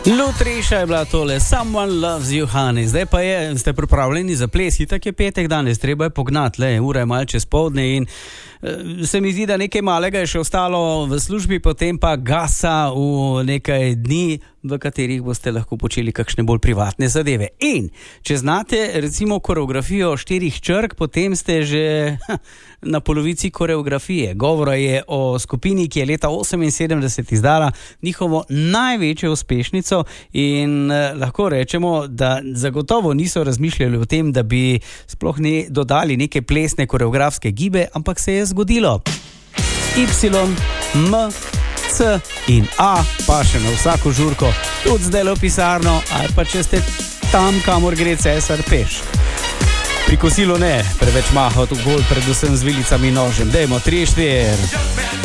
Lutreša je bila tole, Someone Loves You Honey. Zdaj pa ste pripravljeni za ples, itak je petek danes, treba je pognati, ura je malo čez poldne in se mi zdi, da nekaj malega je še ostalo v službi, potem pa gasa v nekaj dni, v katerih boste lahko počeli kakšne bolj privatne zadeve. In če znate recimo koreografijo 4 črk, potem ste že na polovici koreografije. Govora je o skupini, ki je leta 1978 izdala njihovo največjo uspešnico in lahko rečemo, da zagotovo niso razmišljali o tem, da bi sploh dodali neke plesne koreografske gibe, ampak se je zgodilo. Y, M, C in A pa še na vsako žurko, tudi zdaj v pisarno ali pa če ste tam, kamor gre cesar peš. Pri kosilu ne, preveč mahati v gol, predvsem z vilicami in nožem. Dajmo 3, 4.